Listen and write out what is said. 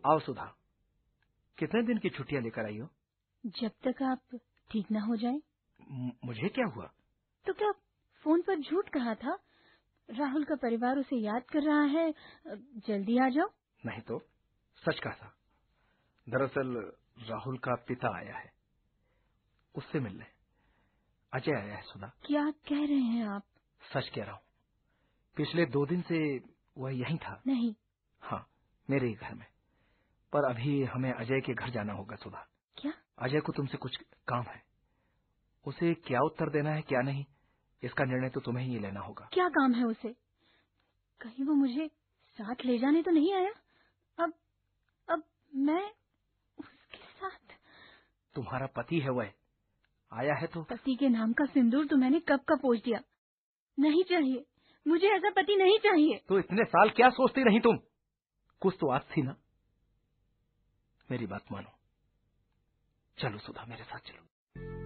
आओ सुधा, कितने दिन की छुट्टियां लेकर आई हो? जब तक आप ठीक ना हो जाए। मुझे क्या हुआ? तो क्या फोन पर झूठ कहा था? राहुल का परिवार उसे याद कर रहा है, जल्दी आ जाओ। नहीं तो सच कहा था। दरअसल राहुल का पिता आया है, उससे मिलने अजय आया है सुधा। क्या कह रहे हैं आप? सच कह रहा हूँ, पिछले 2 दिन से वह यहीं था। नहीं। हाँ, मेरे ही घर में। पर अभी हमें अजय के घर जाना होगा सुधा। क्या? अजय को तुमसे कुछ काम है। उसे क्या उत्तर देना है क्या नहीं, इसका निर्णय तो तुम्हें ही लेना होगा। क्या काम है उसे? कहीं वो मुझे साथ ले जाने तो नहीं आया? अब मैं उसके साथ? तुम्हारा पति है वह, आया है तो। पति के नाम का सिंदूर तो मैंने कब का पोंछ दिया। नहीं चाहिए, मुझे ऐसा पति नहीं चाहिए। तो इतने साल क्या सोचती रही तुम? कुछ तो आस थी ना। मेरी बात मानो, चलो सुधा, मेरे साथ चलो।